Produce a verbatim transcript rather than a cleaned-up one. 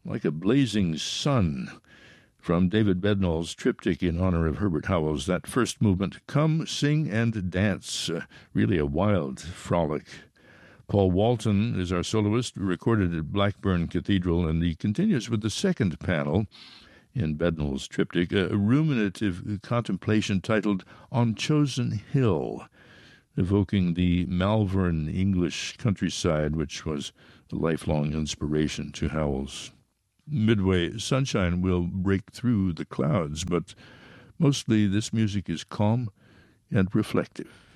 like a blazing sun. From David Bednall's triptych in honor of Herbert Howells, that first movement, Come, Sing, and Dance, uh, really a wild frolic. Paul Walton is our soloist, recorded at Blackburn Cathedral, and he continues with the second panel in Bednall's triptych, a ruminative contemplation titled On Chosen Hill, evoking the Malvern English countryside, which was a lifelong inspiration to Howells. Midway, sunshine will break through the clouds, but mostly this music is calm and reflective.